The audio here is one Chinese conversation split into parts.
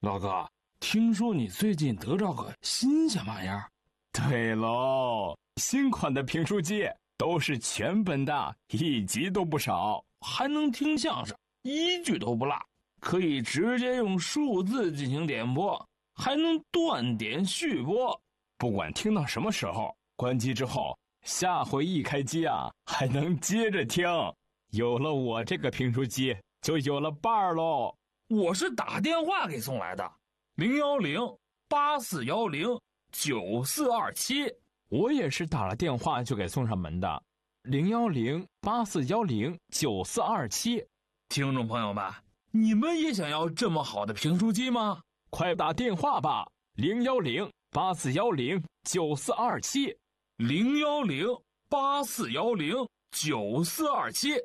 老哥，听说你最近得着个新鲜玩意儿？ 对喽，新款的评书机都是全本的，1集都不少， 还能听相声，1句都不落，可以直接用数字进行点播，还能断点续播。 不管听到什么时候，关机之后，下回一开机啊，还能接着听。有了我这个评书机，就有了伴儿喽。 我是打电话给送来的，010-8410-9427。 我也是打了电话就给送上门的，010-8410-9427。 听众朋友们，你们也想要这么好的评书机吗？ 快打电话吧，010-8410-9427。 010-8410-9427。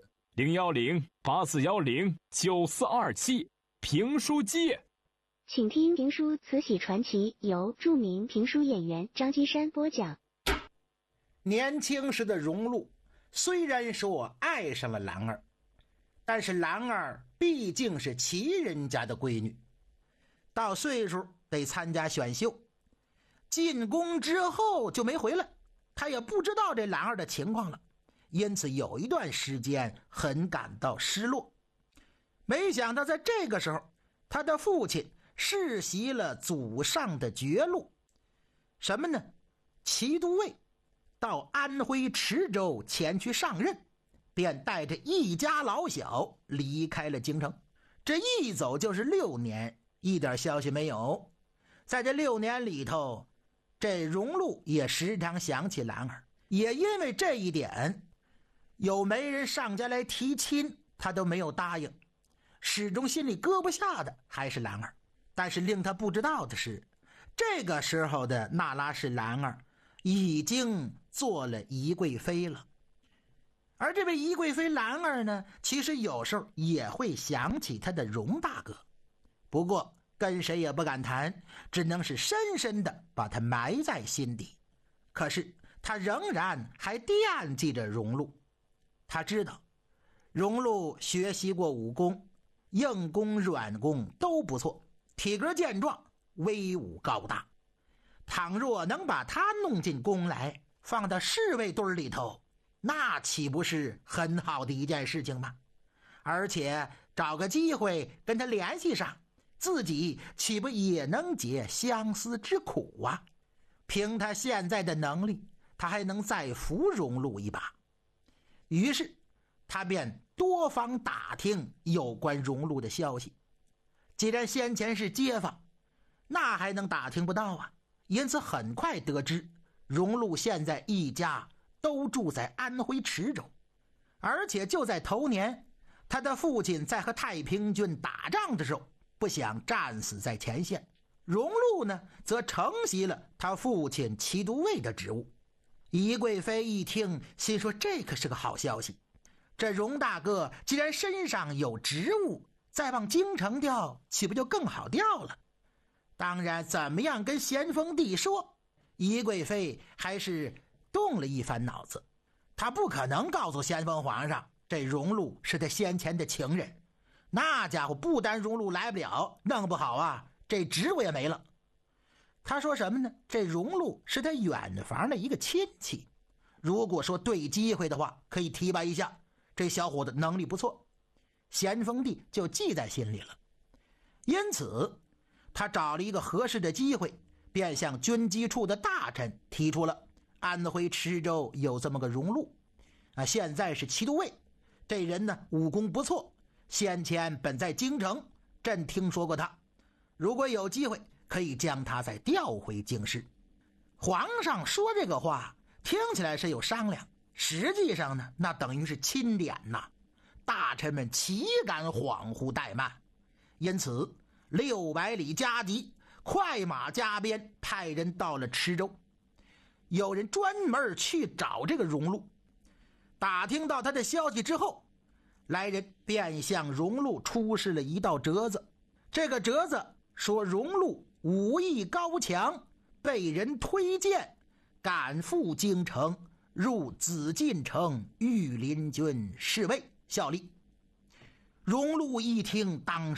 010-8410-9427。评书机， 请听评书《慈禧传奇》，由著名评书演员张金山播讲。 年轻时的荣禄虽然说爱上了兰儿，但是兰儿毕竟是齐人家的闺女，到岁数得参加选秀，进宫之后就没回来，他也不知道这兰儿的情况了，因此有一段时间很感到失落。没想到在这个时候，他的父亲世袭了祖上的爵禄，什么呢？骑都尉，到安徽池州前去上任，便带着一家老小离开了京城。这一走就是6年，一点消息没有。在这6年里头，这荣禄也时常想起兰儿，也因为这一点，有媒人上家来提亲，他都没有答应，始终心里搁不下的还是兰儿。但是令他不知道的是，这个时候的那拉氏兰儿已经做了宜贵妃了。而这位宜贵妃兰儿呢，其实有时候也会想起她的荣大哥，不过跟谁也不敢谈，只能是深深的把他埋在心底。可是他仍然还惦记着荣禄，他知道荣禄学习过武功，硬功软功都不错，体格健壮，威武高大。倘若能把他弄进宫来，放到侍卫队里头，那岂不是很好的一件事情吗？而且找个机会跟他联系上，自己岂不也能解相思之苦啊？凭他现在的能力，他还能再扶荣禄一把。于是他便多方打听有关荣禄的消息。既然先前是街坊，那还能打听不到啊？因此很快得知荣禄现在一家都住在安徽池州，而且就在头年，他的父亲在和太平军打仗的时候不想战死在前线，荣禄呢则承袭了他父亲骑都尉的职务。宜贵妃一听，心说这可是个好消息，这荣大哥既然身上有职务，再往京城调，岂不就更好调了？当然怎么样跟咸丰帝说，宜贵妃还是动了一番脑子。他不可能告诉咸丰皇上这荣禄是他先前的情人，那家伙不单荣禄来不了，弄不好啊这职务也没了。他说什么呢？这荣禄是他远房的一个亲戚，如果说对机会的话，可以提拔一下，这小伙子能力不错。咸丰帝就记在心里了，因此他找了一个合适的机会，便向军机处的大臣提出了安徽池州有这么个荣禄现在是骑都尉，这人呢武功不错，先前本在京城，朕听说过他，如果有机会可以将他再调回京师。皇上说这个话听起来是有商量，实际上呢那等于是钦点呐，大臣们岂敢恍惚怠慢。因此600里加急，快马加鞭，派人到了池州。有人专门去找这个荣禄，打听到他的消息之后，来人便向荣禄出示了一道折子。这个折子说荣禄武艺高强，被人推荐赶赴京城，入紫禁城御林军侍卫效力。荣禄一听，当